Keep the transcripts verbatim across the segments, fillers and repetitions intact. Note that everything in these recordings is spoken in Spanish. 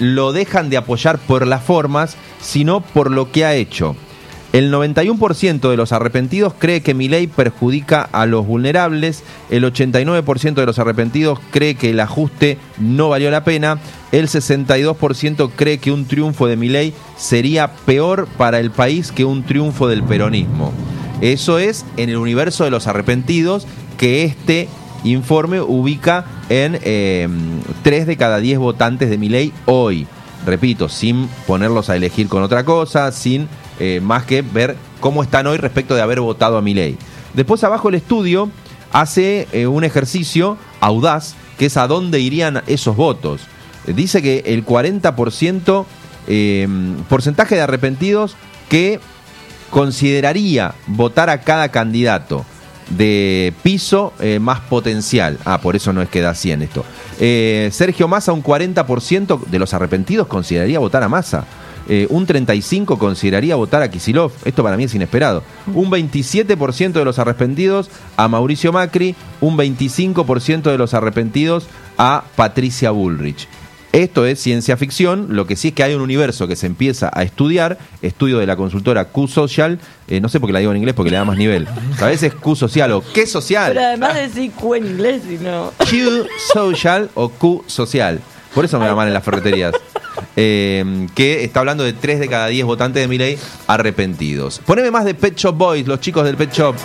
lo dejan de apoyar por las formas, sino por lo que ha hecho. El noventa y uno por ciento de los arrepentidos cree que Milei perjudica a los vulnerables, el ochenta y nueve por ciento de los arrepentidos cree que el ajuste no valió la pena, el sesenta y dos por ciento cree que un triunfo de Milei sería peor para el país que un triunfo del peronismo. Eso es en el universo de los arrepentidos, que este informe ubica en eh, tres de cada diez votantes de Milei hoy. Repito, sin ponerlos a elegir con otra cosa, sin eh, más que ver cómo están hoy respecto de haber votado a Milei. Después abajo el estudio hace eh, un ejercicio audaz, que es a dónde irían esos votos. Eh, dice que el cuarenta por ciento eh, porcentaje de arrepentidos que consideraría votar a cada candidato de piso eh, más potencial. Ah, por eso no es que da cien esto. Eh, Sergio Massa, un cuarenta por ciento de los arrepentidos consideraría votar a Massa. Eh, un treinta y cinco por ciento consideraría votar a Kicillof. Esto para mí es inesperado. Un veintisiete por ciento de los arrepentidos a Mauricio Macri. Un veinticinco por ciento de los arrepentidos a Patricia Bullrich. Esto es ciencia ficción, lo que sí es que hay un universo que se empieza a estudiar, estudio de la consultora Q-Social, eh, no sé por qué la digo en inglés porque le da más nivel, a veces Q-Social o ¿qué social? Pero además decir Q en inglés, y no... Q-Social o Q-Social, por eso me llaman en las ferreterías, eh, que está hablando de tres de cada diez votantes de Milei arrepentidos. Poneme más de Pet Shop Boys, los chicos del Pet Shop.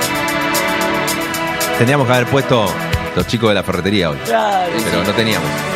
Tendríamos que haber puesto... los chicos de la ferretería hoy. Claro, pero sí. no teníamos.